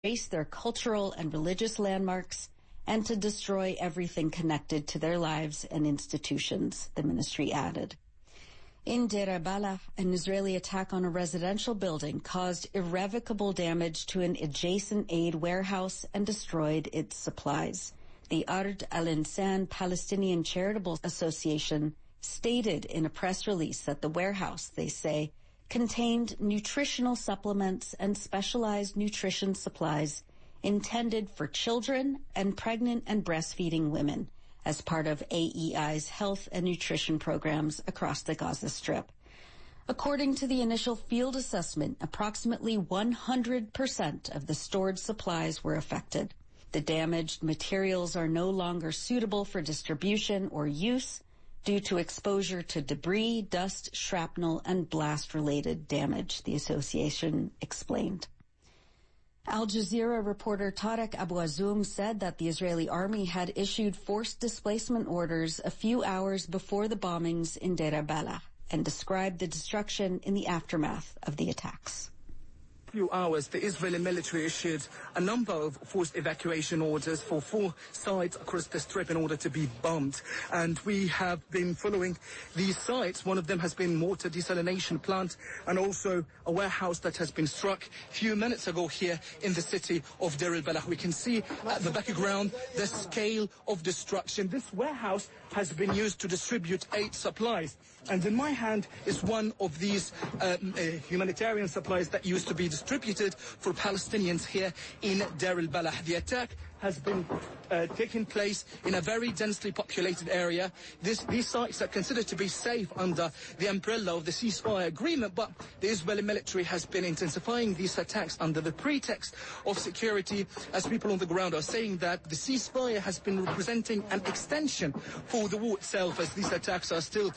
erase their cultural and religious landmarks and to destroy everything connected to their lives and institutions, the ministry added. In Deir al-Balah, an Israeli attack on a residential building caused irrevocable damage to an adjacent aid warehouse and destroyed its supplies. The Ard al-Insan Palestinian Charitable Association stated in a press release that the warehouse, they say, contained nutritional supplements and specialized nutrition supplies intended for children and pregnant and breastfeeding women as part of AEI's health and nutrition programs across the Gaza Strip. According to the initial field assessment, approximately 100% of the stored supplies were affected. The damaged materials are no longer suitable for distribution or use due to exposure to debris, dust, shrapnel, and blast-related damage, the association explained. Al Jazeera reporter Tarek Abu Azoum said that the Israeli army had issued forced displacement orders a few hours before the bombings in Deir al-Balah and described the destruction in the aftermath of the attacks. Few hours, the Israeli military issued a number of forced evacuation orders for 4 sites across the Strip in order to be bombed. And we have been following these sites. One of them has been water desalination plant and also a warehouse that has been struck a few minutes ago here in the city of Deir al-Balah. We can see at the background the scale of destruction. This warehouse has been used to distribute aid supplies. And in my hand is one of these humanitarian supplies that used to be distributed for Palestinians here in Deir al-Balah. The attack has been taking place in a very densely populated area. These sites are considered to be safe under the umbrella of the ceasefire agreement, but the Israeli military has been intensifying these attacks under the pretext of security, as people on the ground are saying that the ceasefire has been representing an extension for the war itself, as these attacks are still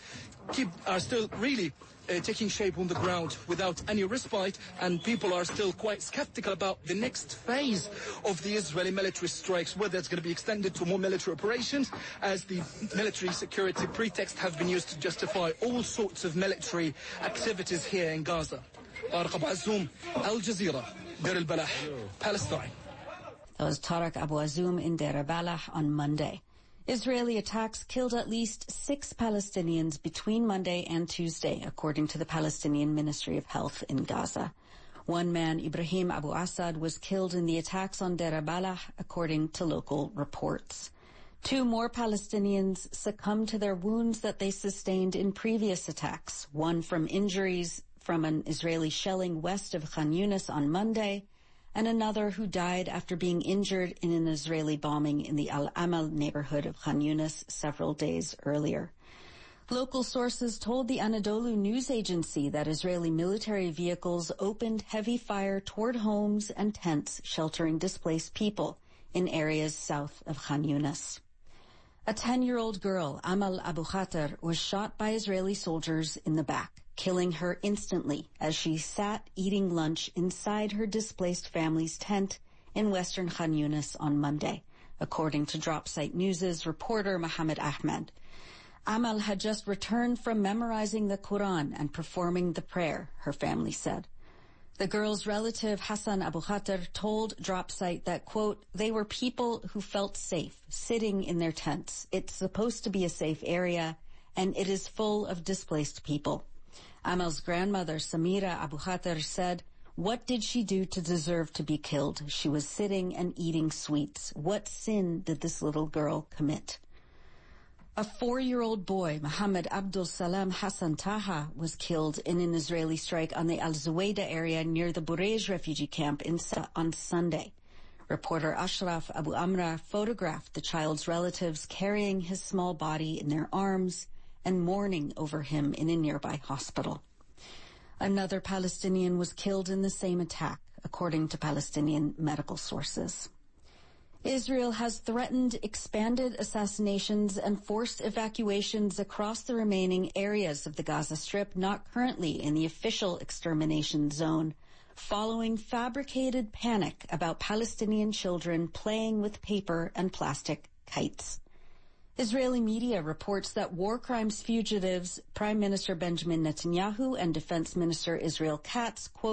really taking shape on the ground without any respite, and people are still quite skeptical about the next phase of the Israeli military strikes, whether it's going to be extended to more military operations, as the military security pretext have been used to justify all sorts of military activities here in Gaza. Tarek Abu Azoum, Al Jazeera, Deir al-Balah, Palestine. That was Tarek Abu Azoum in Deir al-Balah on Monday. Israeli attacks killed at least 6 Palestinians between Monday and Tuesday, according to the Palestinian Ministry of Health in Gaza. One man, Ibrahim Abu Assad, was killed in the attacks on Deir al-Balah, according to local reports. 2 more Palestinians succumbed to their wounds that they sustained in previous attacks, one from injuries from an Israeli shelling west of Khan Yunis on Monday, and another who died after being injured in an Israeli bombing in the Al-Amal neighborhood of Khan Yunis several days earlier. Local sources told the Anadolu news agency that Israeli military vehicles opened heavy fire toward homes and tents sheltering displaced people in areas south of Khan Yunis. A 10-year-old girl, Amal Abu Khater, was shot by Israeli soldiers in the back, killing her instantly as she sat eating lunch inside her displaced family's tent in western Khan Yunis on Monday, according to Dropsite News' reporter Mohammed Ahmed. Amal had just returned from memorizing the Quran and performing the prayer, her family said. The girl's relative, Hassan Abu Khater, told Dropsite that, quote, they were people who felt safe sitting in their tents. It's supposed to be a safe area, and it is full of displaced people. Amal's grandmother, Samira Abu Khater, said, what did she do to deserve to be killed? She was sitting and eating sweets. What sin did this little girl commit? A 4-year-old boy, Mohammed Abdul Salam Hassan Taha, was killed in an Israeli strike on the Al-Zuwayda area near the Burej refugee camp on Sunday. Reporter Ashraf Abu Amra photographed the child's relatives carrying his small body in their arms and mourning over him in a nearby hospital. Another Palestinian was killed in the same attack, according to Palestinian medical sources. Israel has threatened expanded assassinations and forced evacuations across the remaining areas of the Gaza Strip not currently in the official extermination zone, following fabricated panic about Palestinian children playing with paper and plastic kites. Israeli media reports that war crimes fugitives, Prime Minister Benjamin Netanyahu and Defense Minister Israel Katz, quote,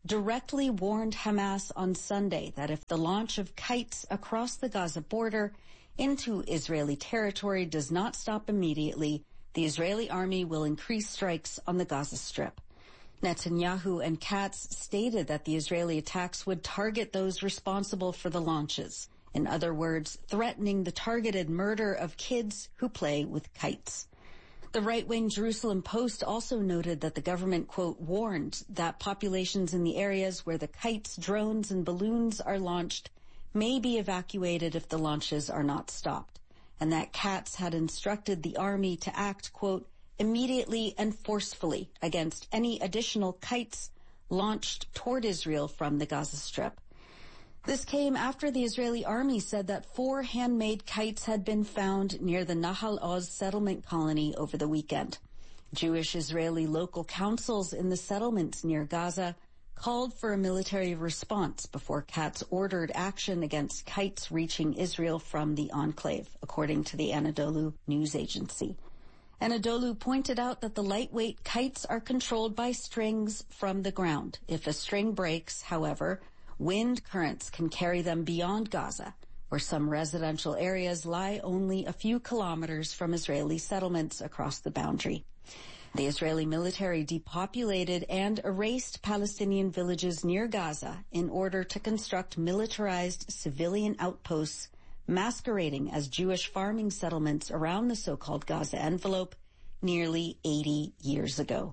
directly warned Hamas on Sunday that if the launch of kites across the Gaza border into Israeli territory does not stop immediately, the Israeli army will increase strikes on the Gaza Strip. Netanyahu and Katz stated that the Israeli attacks would target those responsible for the launches. In other words, threatening the targeted murder of kids who play with kites. The right-wing Jerusalem Post also noted that the government, quote, warned that populations in the areas where the kites, drones, and balloons are launched may be evacuated if the launches are not stopped, and that Katz had instructed the army to act, quote, immediately and forcefully against any additional kites launched toward Israel from the Gaza Strip. This came after the Israeli army said that 4 handmade kites had been found near the Nahal Oz settlement colony over the weekend. Jewish Israeli local councils in the settlements near Gaza called for a military response before Katz ordered action against kites reaching Israel from the enclave, according to the Anadolu news agency. Anadolu pointed out that the lightweight kites are controlled by strings from the ground. If a string breaks, however, wind currents can carry them beyond Gaza, where some residential areas lie only a few kilometers from Israeli settlements across the boundary. The Israeli military depopulated and erased Palestinian villages near Gaza in order to construct militarized civilian outposts masquerading as Jewish farming settlements around the so-called Gaza envelope nearly 80 years ago.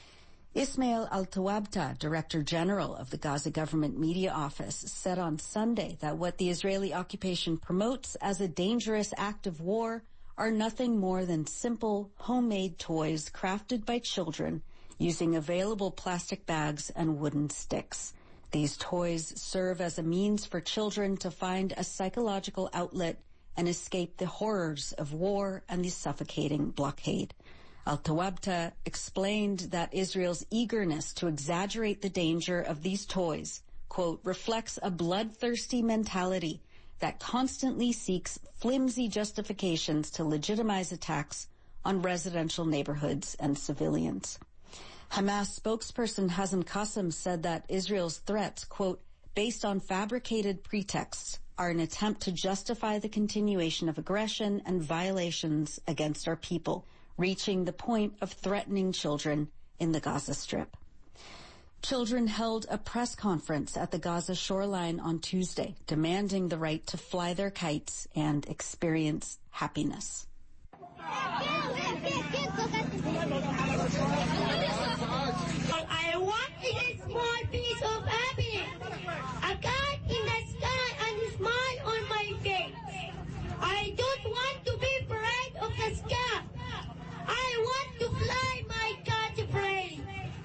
Ismail Al-Tawabta, Director General of the Gaza Government Media Office, said on Sunday that what the Israeli occupation promotes as a dangerous act of war are nothing more than simple, homemade toys crafted by children using available plastic bags and wooden sticks. These toys serve as a means for children to find a psychological outlet and escape the horrors of war and the suffocating blockade. Al-Tawabta explained that Israel's eagerness to exaggerate the danger of these toys, quote, reflects a bloodthirsty mentality that constantly seeks flimsy justifications to legitimize attacks on residential neighborhoods and civilians. Hamas spokesperson Hazem Qassem said that Israel's threats, quote, based on fabricated pretexts, are an attempt to justify the continuation of aggression and violations against our people, reaching the point of threatening children in the Gaza Strip. Children held a press conference at the Gaza shoreline on Tuesday, demanding the right to fly their kites and experience happiness. I want a small piece of happiness, a kite in the sky and a smile on my face. I don't want to be afraid of the sky. I want to fly my kite free.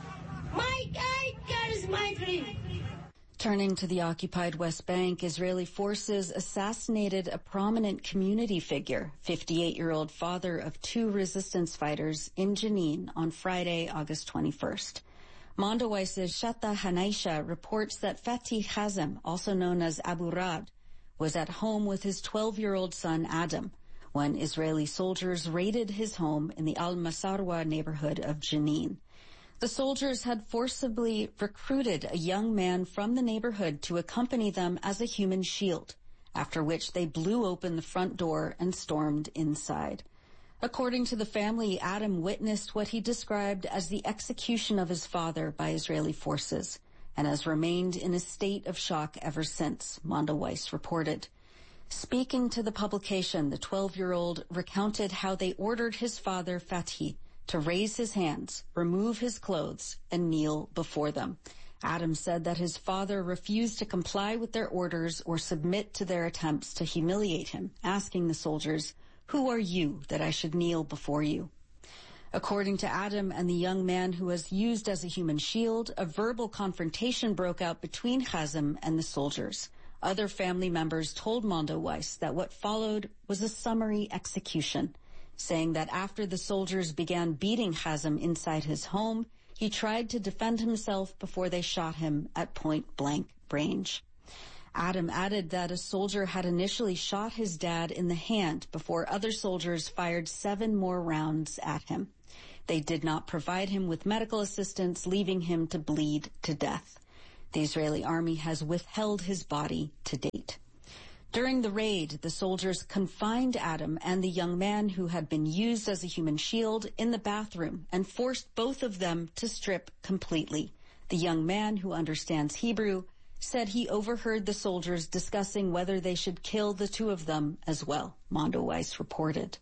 My kite carries my dream. Turning to the occupied West Bank, Israeli forces assassinated a prominent community figure, 58-year-old father of 2 resistance fighters, in Jenin on Friday, August 21st. Mondowice's Shatta Hanaisha reports that Fatih Hazem, also known as Abu Rad, was at home with his 12-year-old son Adam when Israeli soldiers raided his home in the Al-Masarwa neighborhood of Jenin. The soldiers had forcibly recruited a young man from the neighborhood to accompany them as a human shield, after which they blew open the front door and stormed inside. According to the family, Adam witnessed what he described as the execution of his father by Israeli forces and has remained in a state of shock ever since, Mondowice reported. Speaking to the publication, the 12-year-old recounted how they ordered his father, Fatih, to raise his hands, remove his clothes, and kneel before them. Adam said that his father refused to comply with their orders or submit to their attempts to humiliate him, asking the soldiers, "Who are you that I should kneel before you?" According to Adam and the young man who was used as a human shield, a verbal confrontation broke out between Hazem and the soldiers. Other family members told Mondowice that what followed was a summary execution, saying that after the soldiers began beating Hazem inside his home, he tried to defend himself before they shot him at point-blank range. Adam added that a soldier had initially shot his dad in the hand before other soldiers fired 7 more rounds at him. They did not provide him with medical assistance, leaving him to bleed to death. The Israeli army has withheld his body to date. During the raid, the soldiers confined Adam and the young man who had been used as a human shield in the bathroom and forced both of them to strip completely. The young man, who understands Hebrew, said he overheard the soldiers discussing whether they should kill the two of them as well, Mondoweiss reported.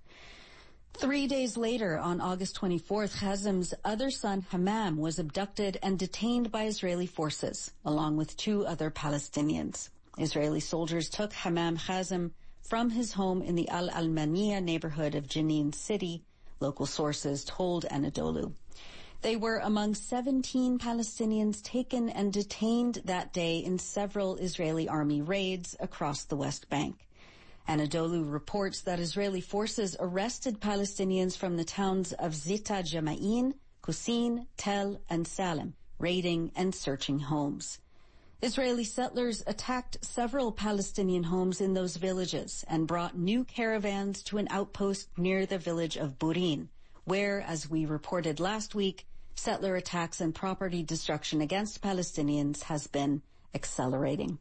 3 days later, on August 24th, Chazem's other son, Hammam, was abducted and detained by Israeli forces, along with 2 other Palestinians. Israeli soldiers took Hammam Chazem from his home in the Al-Almaniya neighborhood of Jenin City, local sources told Anadolu. They were among 17 Palestinians taken and detained that day in several Israeli army raids across the West Bank. Anadolu reports that Israeli forces arrested Palestinians from the towns of Zita Jama'in, Qusin, Tel, and Salem, raiding and searching homes. Israeli settlers attacked several Palestinian homes in those villages and brought new caravans to an outpost near the village of Burin, where, as we reported last week, settler attacks and property destruction against Palestinians has been accelerating.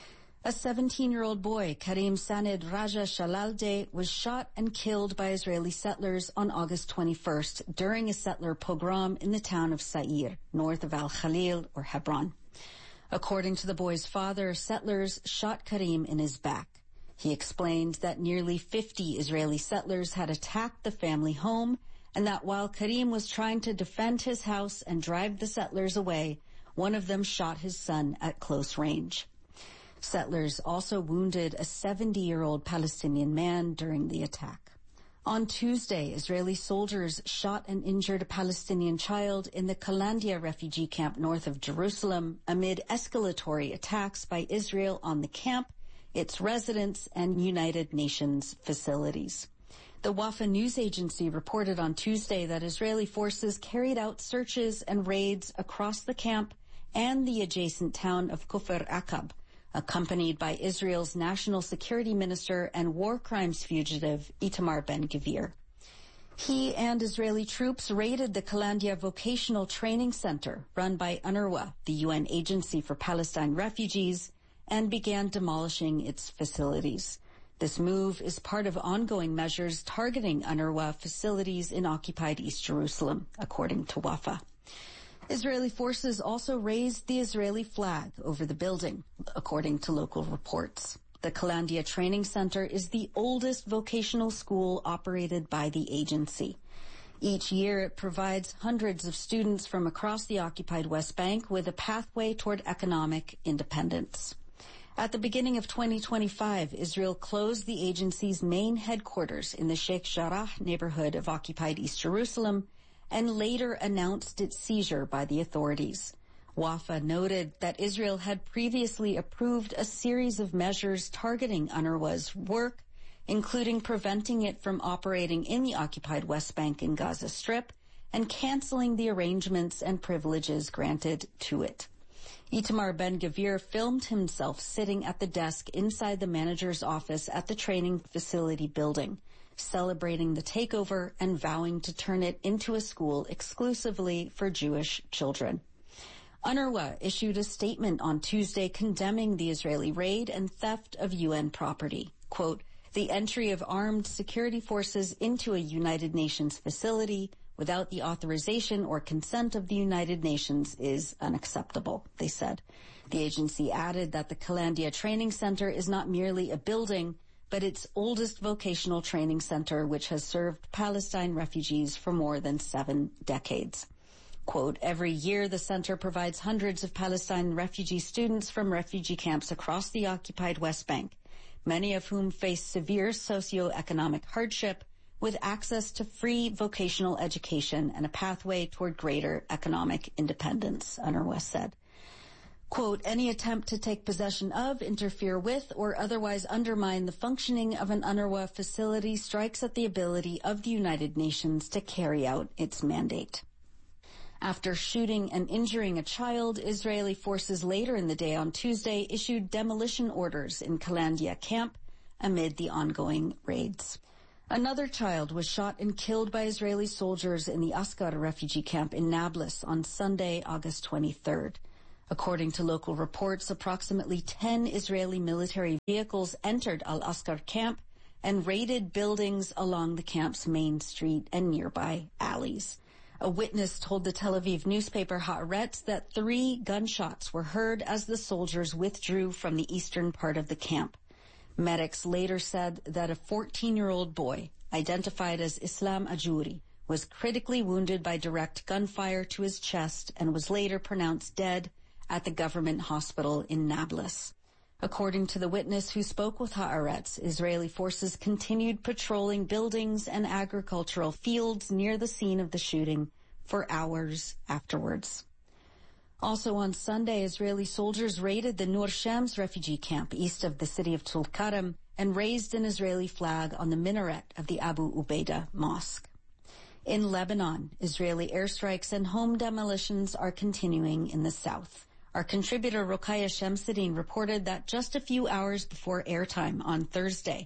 A 17-year-old boy, Karim Saned Raja Shalalde, was shot and killed by Israeli settlers on August 21st during a settler pogrom in the town of Sa'ir, north of Al-Khalil or Hebron. According to the boy's father, settlers shot Karim in his back. He explained that nearly 50 Israeli settlers had attacked the family home and that while Karim was trying to defend his house and drive the settlers away, one of them shot his son at close range. Settlers also wounded a 70-year-old Palestinian man during the attack. On Tuesday, Israeli soldiers shot and injured a Palestinian child in the Kalandia refugee camp north of Jerusalem amid escalatory attacks by Israel on the camp, its residents, and United Nations facilities. The Wafa news agency reported on Tuesday that Israeli forces carried out searches and raids across the camp and the adjacent town of Kufr Aqab, accompanied by Israel's national security minister and war crimes fugitive Itamar Ben-Gvir. He and Israeli troops raided the Kalandia Vocational Training Center, run by UNRWA, the UN Agency for Palestine Refugees, and began demolishing its facilities. This move is part of ongoing measures targeting UNRWA facilities in occupied East Jerusalem, according to Wafa. Israeli forces also raised the Israeli flag over the building, according to local reports. The Kalandia Training Center is the oldest vocational school operated by the agency. Each year it provides hundreds of students from across the occupied West Bank with a pathway toward economic independence. At the beginning of 2025, Israel closed the agency's main headquarters in the Sheikh Jarrah neighborhood of occupied East Jerusalem and later announced its seizure by the authorities. Wafa noted that Israel had previously approved a series of measures targeting UNRWA's work, including preventing it from operating in the occupied West Bank and Gaza Strip and canceling the arrangements and privileges granted to it. Itamar Ben-Gvir filmed himself sitting at the desk inside the manager's office at the training facility building, celebrating the takeover and vowing to turn it into a school exclusively for Jewish children. UNRWA issued a statement on Tuesday condemning the Israeli raid and theft of UN property. Quote, "The entry of armed security forces into a United Nations facility without the authorization or consent of the United Nations is unacceptable," they said. The agency added that the Kalandia Training Center is not merely a building, but its oldest vocational training center, which has served Palestine refugees for more than 7 decades. Quote, "Every year the center provides hundreds of Palestine refugee students from refugee camps across the occupied West Bank, many of whom face severe socioeconomic hardship, with access to free vocational education and a pathway toward greater economic independence," UNRWA said. Quote, "Any attempt to take possession of, interfere with, or otherwise undermine the functioning of an UNRWA facility strikes at the ability of the United Nations to carry out its mandate." After shooting and injuring a child, Israeli forces later in the day on Tuesday issued demolition orders in Kalandia camp amid the ongoing raids. Another child was shot and killed by Israeli soldiers in the Askar refugee camp in Nablus on Sunday, August 23rd. According to local reports, approximately 10 Israeli military vehicles entered Al-Askar camp and raided buildings along the camp's main street and nearby alleys. A witness told the Tel Aviv newspaper Haaretz that 3 gunshots were heard as the soldiers withdrew from the eastern part of the camp. Medics later said that a 14-year-old boy, identified as Islam Ajouri, was critically wounded by direct gunfire to his chest and was later pronounced dead at the government hospital in Nablus. According to the witness who spoke with Haaretz, Israeli forces continued patrolling buildings and agricultural fields near the scene of the shooting for hours afterwards. Also on Sunday, Israeli soldiers raided the Nur Shams refugee camp east of the city of Tulkarem and raised an Israeli flag on the minaret of the Abu Ubaidah Mosque. In Lebanon, Israeli airstrikes and home demolitions are continuing in the south. Our contributor Rokhaya Shamsuddin reported that just a few hours before airtime on Thursday,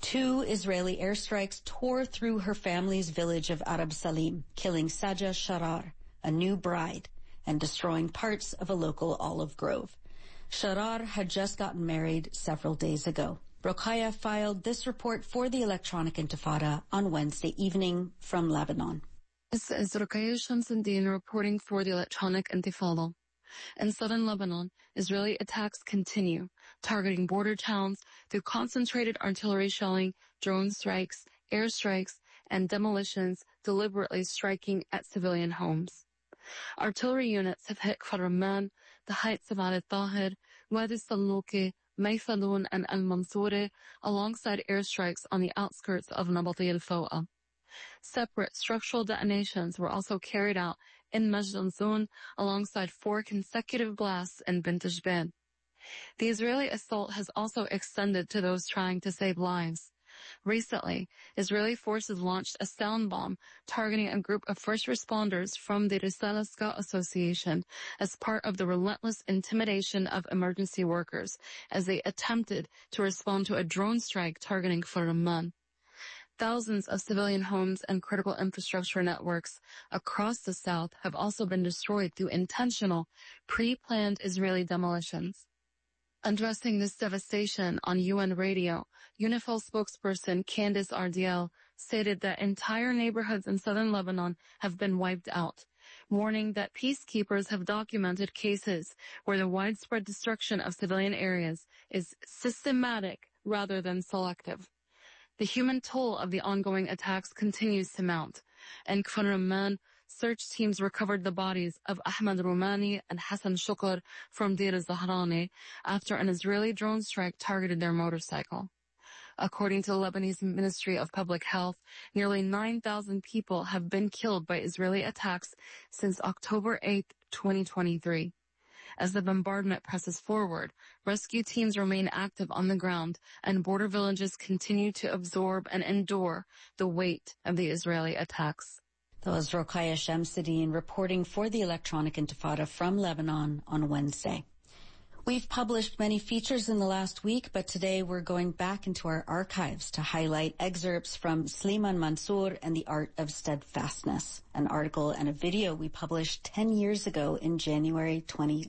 2 Israeli airstrikes tore through her family's village of Arab Salim, killing Sajah Sharar, a new bride, and destroying parts of a local olive grove. Sharar had just gotten married several days ago. Rokhaya filed this report for the Electronic Intifada on Wednesday evening from Lebanon. This is Rokhaya Shamsuddin reporting for the Electronic Intifada. In southern Lebanon, Israeli attacks continue, targeting border towns through concentrated artillery shelling, drone strikes, airstrikes, and demolitions, deliberately striking at civilian homes. Artillery units have hit Kfar Ramman, the heights of Al Tahir, Wadi Salluki, Mayfalun, and Al Mansouri, alongside airstrikes on the outskirts of Nabati al-Fawa. Separate structural detonations were also carried out in Majd al-Zun, alongside 4 consecutive blasts in Bint Jbeil. The Israeli assault has also extended to those trying to save lives. Recently, Israeli forces launched a sound bomb targeting a group of first responders from the Risala Scout Association as part of the relentless intimidation of emergency workers as they attempted to respond to a drone strike targeting Kfar Ramman. Thousands of civilian homes and critical infrastructure networks across the south have also been destroyed through intentional, pre-planned Israeli demolitions. Addressing this devastation on UN radio, UNIFIL spokesperson Candice Ardiel stated that entire neighborhoods in southern Lebanon have been wiped out, warning that peacekeepers have documented cases where the widespread destruction of civilian areas is systematic rather than selective. The human toll of the ongoing attacks continues to mount. In Kfar Ramman, search teams recovered the bodies of Ahmed Romani and Hassan Shukr from Deir Zahrani after an Israeli drone strike targeted their motorcycle. According to the Lebanese Ministry of Public Health, nearly 9,000 people have been killed by Israeli attacks since October 8, 2023. As the bombardment presses forward, rescue teams remain active on the ground and border villages continue to absorb and endure the weight of the Israeli attacks. That was Rokhaya Shamsuddin reporting for the Electronic Intifada from Lebanon on Wednesday. We've published many features in the last week, but today we're going back into our archives to highlight excerpts from Sliman Mansour and the Art of Steadfastness, an article and a video we published 10 years ago in January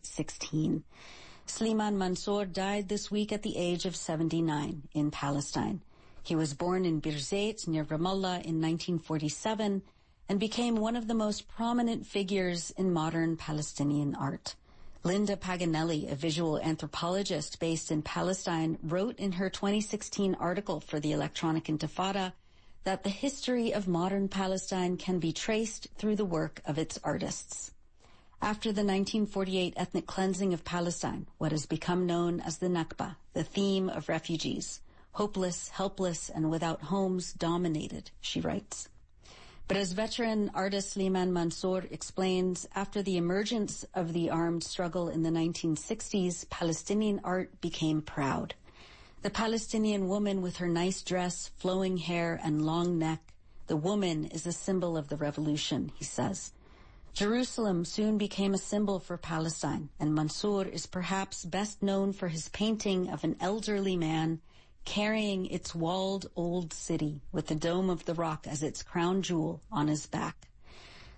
2016. Sliman Mansour died this week at the age of 79 in Palestine. He was born in Birzeit near Ramallah in 1947 and became one of the most prominent figures in modern Palestinian art. Linda Paganelli, a visual anthropologist based in Palestine, wrote in her 2016 article for the Electronic Intifada that the history of modern Palestine can be traced through the work of its artists. After the 1948 ethnic cleansing of Palestine, what has become known as the Nakba, the theme of refugees, hopeless, helpless, and without homes, dominated, she writes. But as veteran artist Sliman Mansour explains, after the emergence of the armed struggle in the 1960s, Palestinian art became proud. The Palestinian woman with her nice dress, flowing hair, and long neck, the woman is a symbol of the revolution, he says. Jerusalem soon became a symbol for Palestine, and Mansour is perhaps best known for his painting of an elderly man carrying its walled old city with the Dome of the Rock as its crown jewel on his back.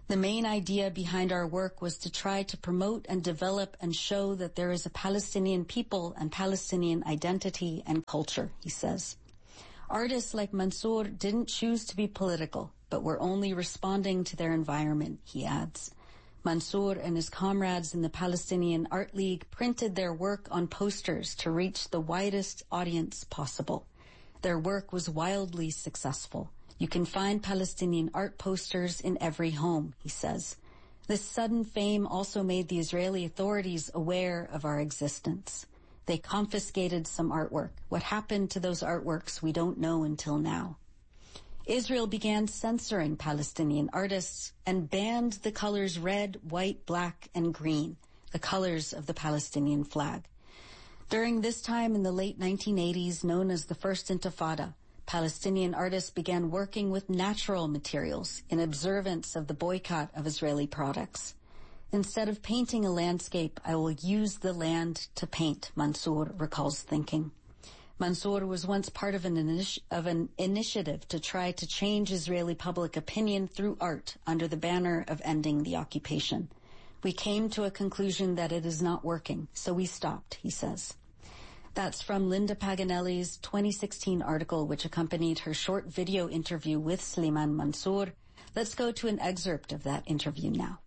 The main idea behind our work was to try to promote and develop and show that there is a Palestinian people and Palestinian identity and culture, he says. Artists like Mansour didn't choose to be political, but were only responding to their environment, he adds. Mansour and his comrades in the Palestinian Art League printed their work on posters to reach the widest audience possible. Their work was wildly successful. You can find Palestinian art posters in every home, he says. This sudden fame also made the Israeli authorities aware of our existence. They confiscated some artwork. What happened to those artworks, we don't know until now. Israel began censoring Palestinian artists and banned the colors red, white, black, and green, the colors of the Palestinian flag. During this time in the late 1980s, known as the First Intifada, Palestinian artists began working with natural materials in observance of the boycott of Israeli products. Instead of painting a landscape, I will use the land to paint, Mansour recalls thinking. Mansour was once part of an initiative to try to change Israeli public opinion through art under the banner of ending the occupation. We came to a conclusion that it is not working, so we stopped, he says. That's from Linda Paganelli's 2016 article, which accompanied her short video interview with Slimane Mansour. Let's go to an excerpt of that interview now.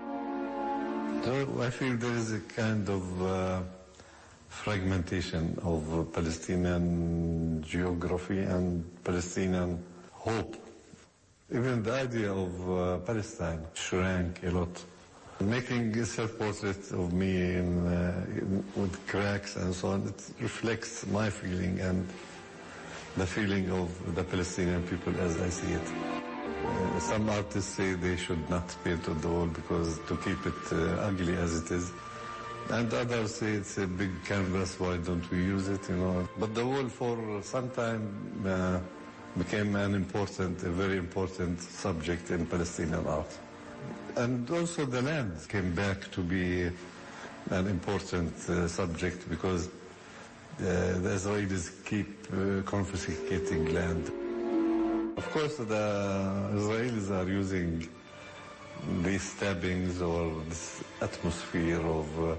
I feel there is a kind of fragmentation of Palestinian geography and Palestinian hope. Even the idea of Palestine shrank a lot. Making a self-portrait of me with cracks and so on, it reflects my feeling and the feeling of the Palestinian people as I see it. Some artists say they should not paint on the wall because to keep it ugly as it is. And others say it's a big canvas, why don't we use it, But the wall for some time became a very important subject in Palestinian art. And also the land came back to be an important subject because the Israelis keep confiscating land. Of course, the Israelis are using these stabbings or this atmosphere of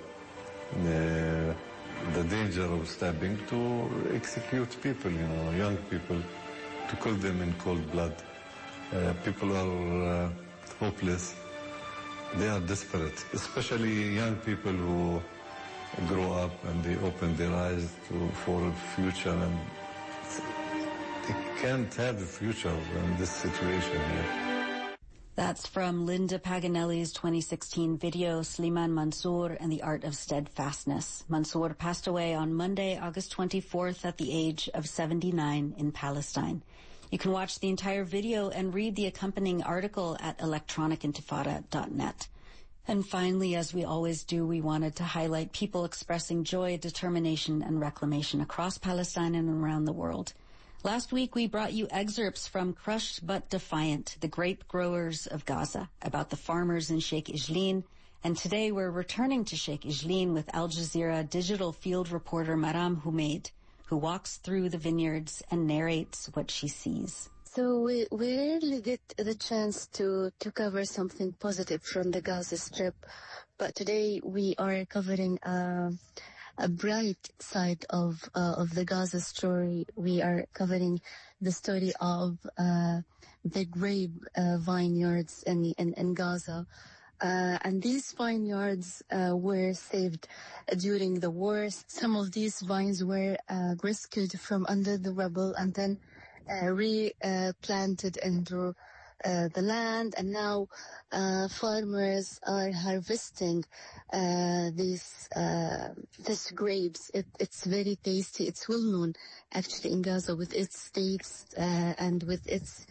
the danger of stabbing to execute people, young people, to kill them in cold blood. People are hopeless. They are desperate, especially young people who grow up and they open their eyes for a future, and they can't have a future in this situation here. That's from Linda Paganelli's 2016 video, Slimane Mansour and the Art of Steadfastness. Mansour passed away on Monday, August 24th at the age of 79 in Palestine. You can watch the entire video and read the accompanying article at electronicintifada.net. And finally, as we always do, we wanted to highlight people expressing joy, determination, and reclamation across Palestine and around the world. Last week, we brought you excerpts from Crushed But Defiant, the grape growers of Gaza, about the farmers in Sheikh Ijlin. And today, we're returning to Sheikh Ijlin with Al Jazeera digital field reporter Maram Humaid, who walks through the vineyards and narrates what she sees. So we rarely get the chance to cover something positive from the Gaza Strip, but today we are covering a bright side of the Gaza story. We are covering the story of the grape vineyards in Gaza. And these vineyards were saved during the war. Some of these vines were rescued from under the rubble and then replanted into the land. And now farmers are harvesting these grapes. It's very tasty. It's well known actually in Gaza with its taste and with its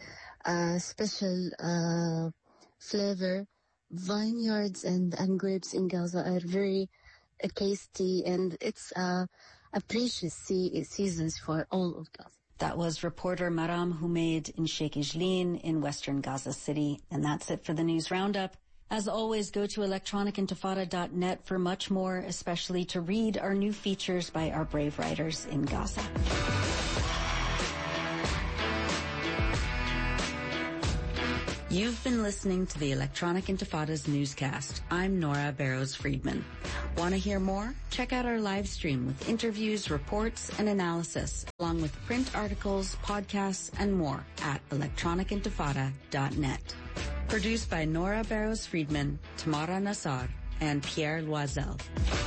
special flavor. Vineyards and grapes in Gaza are very tasty, and it's a precious seasons for all of Gaza. That was reporter Maram Humaid in Sheikh Ijlin in western Gaza City. And that's it for the News Roundup. As always, go to electronicintifada.net for much more, especially to read our new features by our brave writers in Gaza. You've been listening to the Electronic Intifada's newscast. I'm Nora Barrows-Friedman. Want to hear more? Check out our live stream with interviews, reports, and analysis, along with print articles, podcasts, and more at electronicintifada.net. Produced by Nora Barrows-Friedman, Tamara Nassar, and Pierre Loisel.